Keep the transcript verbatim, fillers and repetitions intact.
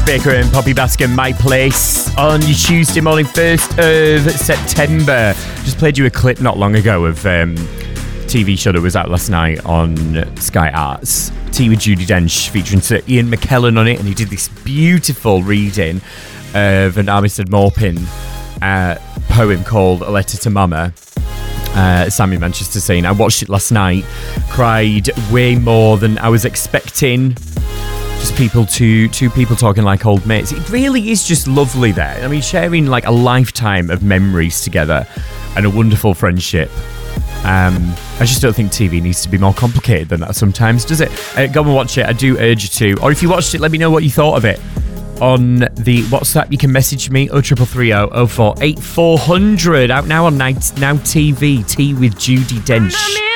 Baker and Poppy Baskin, My Place, on your Tuesday morning, first of September. Just played you a clip not long ago of um, T V show that was out last night on Sky Arts. Tea with Judi Dench, featuring Sir Ian McKellen on it, and he did this beautiful reading of an Armistead Maupin uh, poem called A Letter to Mama. Uh, Sammy Manchester saying, I watched it last night, cried way more than I was expecting. Just people, two, two people talking like old mates. It really is just lovely there. I mean, sharing like a lifetime of memories together and a wonderful friendship. Um, I just don't think T V needs to be more complicated than that sometimes, does it? Uh, go and watch it. I do urge you to. Or if you watched it, let me know what you thought of it. On the WhatsApp, you can message me oh triple three oh oh four eight four hundred. Out now on Night Now T V. Tea with Judi Dench.